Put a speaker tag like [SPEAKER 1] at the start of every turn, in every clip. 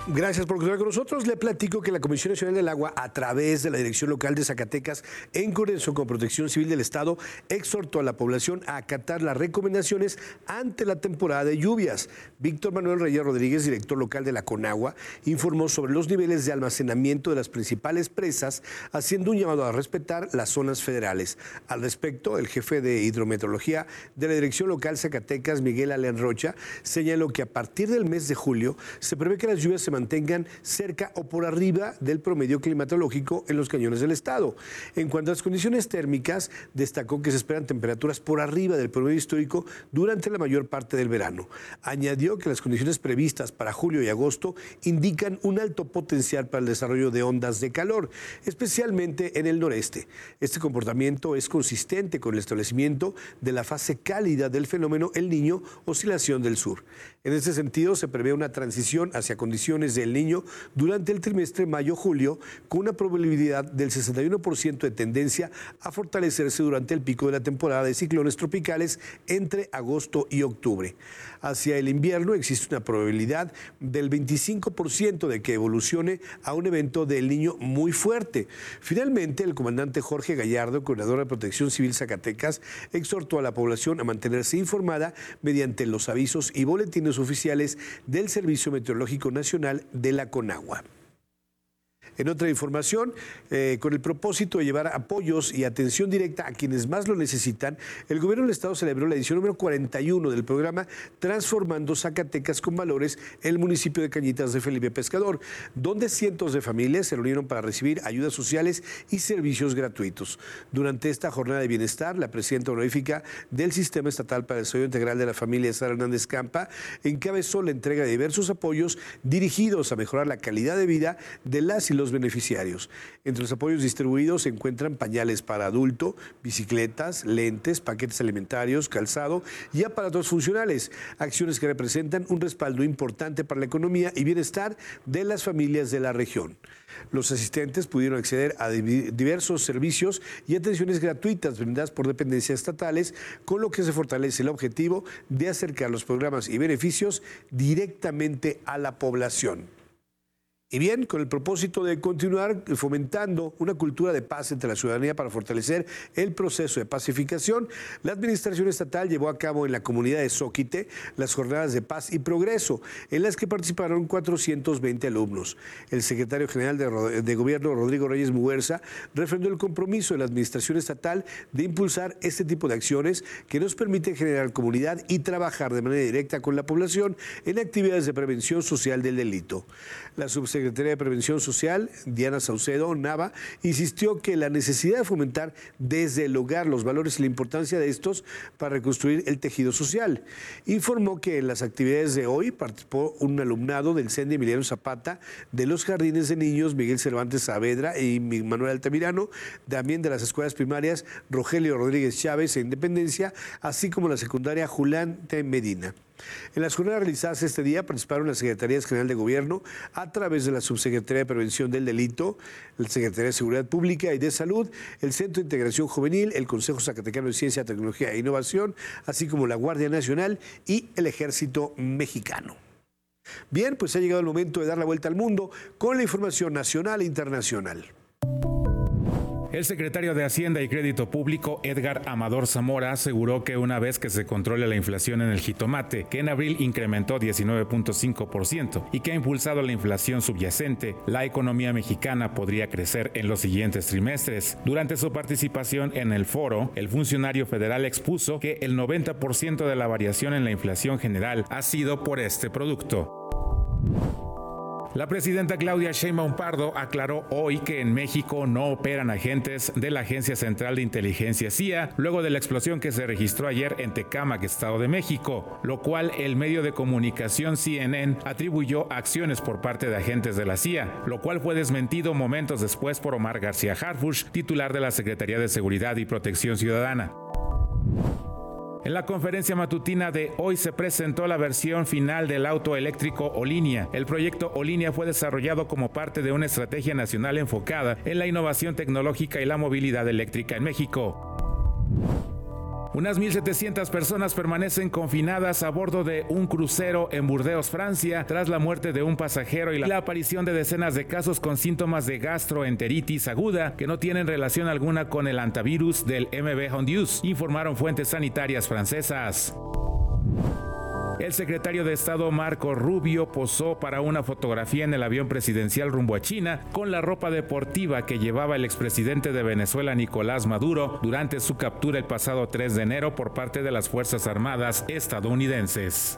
[SPEAKER 1] Gracias por continuar con nosotros. Le platico que la Comisión Nacional del Agua, a través de la Dirección Local de Zacatecas, en coordinación con Protección Civil del Estado, exhortó a la población a acatar las recomendaciones ante la temporada de lluvias. Víctor Manuel Reyes Rodríguez, director local de la Conagua, informó sobre los niveles de almacenamiento de las principales presas, haciendo un llamado a respetar las zonas federales. Al respecto, el jefe de hidrometeorología de la Dirección Local Zacatecas, Miguel Alén Rocha, señaló que a partir del mes de julio se prevé que las lluvias se mantengan cerca o por arriba del promedio climatológico en los cañones del estado. En cuanto a las condiciones térmicas, destacó que se esperan temperaturas por arriba del promedio histórico durante la mayor parte del verano. Añadió que las condiciones previstas para julio y agosto indican un alto potencial para el desarrollo de ondas de calor, especialmente en el noreste. Este comportamiento es consistente con el establecimiento de la fase cálida del fenómeno El Niño, oscilación del sur. En este sentido, se prevé una transición hacia condiciones del Niño durante el trimestre mayo-julio, con una probabilidad del 61% de tendencia a fortalecerse durante el pico de la temporada de ciclones tropicales entre agosto y octubre. Hacia el invierno existe una probabilidad del 25% de que evolucione a un evento del Niño muy fuerte. Finalmente, el comandante Jorge Gallardo, coordinador de Protección Civil Zacatecas, exhortó a la población a mantenerse informada mediante los avisos y boletines oficiales del Servicio Meteorológico Nacional de la Conagua. En otra información, con el propósito de llevar apoyos y atención directa a quienes más lo necesitan, el gobierno del estado celebró la edición número 41 del programa Transformando Zacatecas con Valores en el municipio de Cañitas de Felipe Pescador, donde cientos de familias se reunieron para recibir ayudas sociales y servicios gratuitos. Durante esta jornada de bienestar, la presidenta honorífica del Sistema Estatal para el Desarrollo Integral de la Familia, Sara Hernández Campa, encabezó la entrega de diversos apoyos dirigidos a mejorar la calidad de vida de las y los beneficiarios. Entre los apoyos distribuidos se encuentran pañales para adulto, bicicletas, lentes, paquetes alimentarios, calzado y aparatos funcionales, acciones que representan un respaldo importante para la economía y bienestar de las familias de la región. Los asistentes pudieron acceder a diversos servicios y atenciones gratuitas brindadas por dependencias estatales, con lo que se fortalece el objetivo de acercar los programas y beneficios directamente a la población. Y bien, con el propósito de continuar fomentando una cultura de paz entre la ciudadanía para fortalecer el proceso de pacificación, la Administración Estatal llevó a cabo en la comunidad de Zóquite las jornadas de paz y progreso, en las que participaron 420 alumnos. El secretario general de Gobierno, Rodrigo Reyes Muguerza, refrendó el compromiso de la Administración Estatal de impulsar este tipo de acciones que nos permiten generar comunidad y trabajar de manera directa con la población en actividades de prevención social del delito. La subsecretaria de Prevención Social, Diana Saucedo Nava, insistió que la necesidad de fomentar desde el hogar los valores y la importancia de estos para reconstruir el tejido social. Informó que en las actividades de hoy participó un alumnado del CENDE Emiliano Zapata, de los Jardines de Niños Miguel Cervantes Saavedra y Manuel Altamirano, también de las escuelas primarias Rogelio Rodríguez Chávez e Independencia, así como la secundaria Julián T. Medina. En las jornadas realizadas este día participaron las Secretarías General de Gobierno a través de la Subsecretaría de Prevención del Delito, la Secretaría de Seguridad Pública y de Salud, el Centro de Integración Juvenil, el Consejo Zacatecano de Ciencia, Tecnología e Innovación, así como la Guardia Nacional y el Ejército Mexicano. Bien, pues ha llegado el momento de dar la vuelta al mundo con la información nacional e internacional.
[SPEAKER 2] El secretario de Hacienda y Crédito Público, Edgar Amador Zamora, aseguró que una vez que se controle la inflación en el jitomate, que en abril incrementó 19.5% y que ha impulsado la inflación subyacente, la economía mexicana podría crecer en los siguientes trimestres. Durante su participación en el foro, el funcionario federal expuso que el 90% de la variación en la inflación general ha sido por este producto. La presidenta Claudia Sheinbaum Pardo aclaró hoy que en México no operan agentes de la Agencia Central de Inteligencia CIA, luego de la explosión que se registró ayer en Tecámac, Estado de México, lo cual el medio de comunicación CNN atribuyó a acciones por parte de agentes de la CIA, lo cual fue desmentido momentos después por Omar García Harfuch, titular de la Secretaría de Seguridad y Protección Ciudadana. En la conferencia matutina de hoy se presentó la versión final del auto eléctrico Olinia. El proyecto Olinia fue desarrollado como parte de una estrategia nacional enfocada en la innovación tecnológica y la movilidad eléctrica en México. Unas 1,700 personas permanecen confinadas a bordo de un crucero en Burdeos, Francia, tras la muerte de un pasajero y la aparición de decenas de casos con síntomas de gastroenteritis aguda que no tienen relación alguna con el antivirus del MB Hondius, informaron fuentes sanitarias francesas. El secretario de Estado Marco Rubio posó para una fotografía en el avión presidencial rumbo a China con la ropa deportiva que llevaba el expresidente de Venezuela Nicolás Maduro durante su captura el pasado 3 de enero por parte de las Fuerzas Armadas estadounidenses.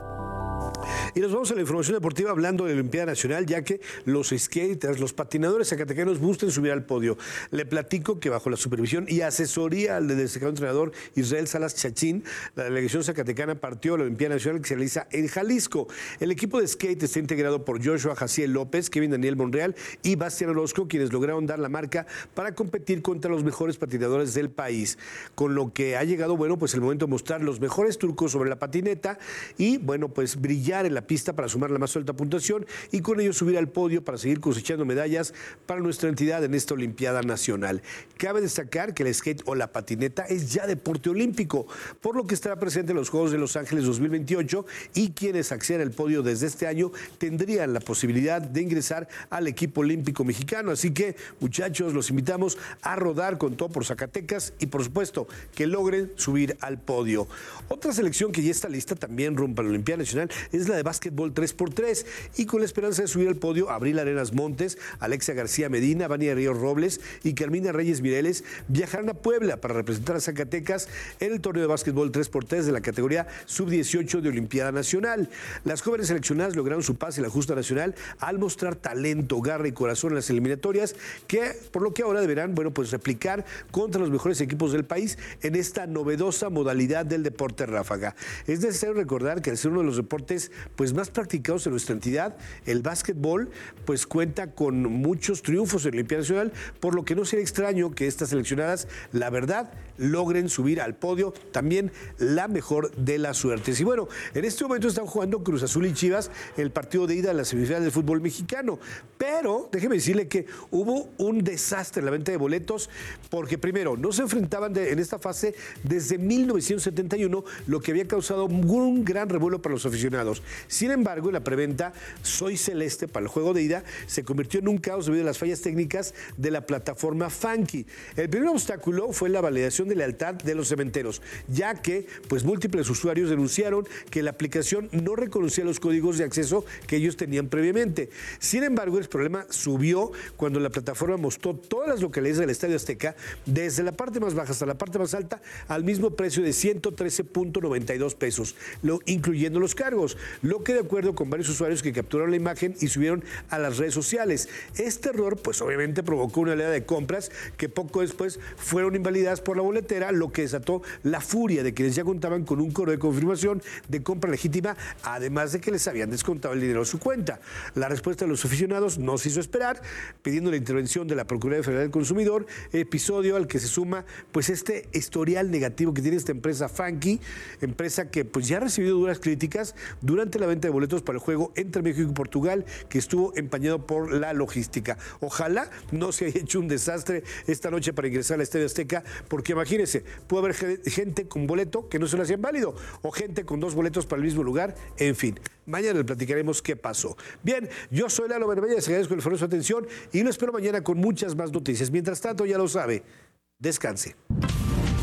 [SPEAKER 1] Y nos vamos a la información deportiva hablando de la Olimpiada Nacional, ya que los skaters, los patinadores zacatecanos buscan subir al podio. Le platico que bajo la supervisión y asesoría del destacado entrenador Israel Salas Chachín, la delegación zacatecana partió a la Olimpiada Nacional que se realiza en Jalisco. El equipo de skate está integrado por Joshua Jaciel López, Kevin Daniel Monreal y Bastián Orozco, quienes lograron dar la marca para competir contra los mejores patinadores del país. Con lo que ha llegado, bueno, pues el momento de mostrar los mejores trucos sobre la patineta y, bueno, pues brillar en la pista para sumar la más alta puntuación y con ello subir al podio para seguir cosechando medallas para nuestra entidad en esta Olimpiada Nacional. Cabe destacar que el skate o la patineta es ya deporte olímpico, por lo que estará presente en los Juegos de Los Ángeles 2028 y quienes accedan al podio desde este año tendrían la posibilidad de ingresar al equipo olímpico mexicano. Así que, muchachos, los invitamos a rodar con todo por Zacatecas y, por supuesto, que logren subir al podio. Otra selección que ya está lista también rumbo a la Olimpiada Nacional es la de básquetbol 3x3 y con la esperanza de subir al podio Abril Arenas Montes, Alexia García Medina, Vania Ríos Robles y Carmina Reyes Mireles viajarán a Puebla para representar a Zacatecas en el torneo de básquetbol 3x3 de la categoría sub-18 de Olimpiada Nacional. Las jóvenes seleccionadas lograron su pase en la justa nacional al mostrar talento, garra y corazón en las eliminatorias que por lo que ahora deberán, bueno, pues replicar contra los mejores equipos del país en esta novedosa modalidad del deporte ráfaga. Es necesario recordar que al ser uno de los deportes pues más practicados en nuestra entidad, el básquetbol pues cuenta con muchos triunfos en la Olimpiada Nacional, por lo que no será extraño que estas seleccionadas, la verdad, logren subir al podio también la mejor de las suertes. Y bueno, en este momento están jugando Cruz Azul y Chivas el partido de ida a la semifinal del fútbol mexicano, pero déjeme decirle que hubo un desastre en la venta de boletos, porque primero, no se enfrentaban en esta fase desde 1971, lo que había causado un gran revuelo para los aficionados. Sin embargo, en la preventa Soy Celeste para el juego de ida se convirtió en un caos debido a las fallas técnicas de la plataforma Funky. El primer obstáculo fue la validación de lealtad de los cementeros, ya que pues múltiples usuarios denunciaron que la aplicación no reconocía los códigos de acceso que ellos tenían previamente. Sin embargo, el problema subió cuando la plataforma mostró todas las localidades del Estadio Azteca, desde la parte más baja hasta la parte más alta, al mismo precio de 113.92 pesos, incluyendo los cargos, lo que de acuerdo con varios usuarios que capturaron la imagen y subieron a las redes sociales. Este error pues obviamente provocó una oleada de compras que poco después fueron invalidadas por la boletera, lo que desató la furia de quienes ya contaban con un correo de confirmación de compra legítima, además de que les habían descontado el dinero a su cuenta. La respuesta de los aficionados no se hizo esperar, pidiendo la intervención de la Procuraduría Federal del Consumidor, episodio al que se suma pues este historial negativo que tiene esta empresa Funky, empresa que pues ya ha recibido duras críticas durante la venta de boletos para el juego entre México y Portugal, que estuvo empañado por la logística. Ojalá no se haya hecho un desastre esta noche para ingresar al Estadio Azteca, porque imagínense, puede haber gente con boleto que no se lo hacían válido, o gente con 2 boletos para el mismo lugar, en fin. Mañana les platicaremos qué pasó. Bien, yo soy Lalo Benavides, les agradezco el favor de su atención y lo espero mañana con muchas más noticias. Mientras tanto, ya lo sabe, descanse.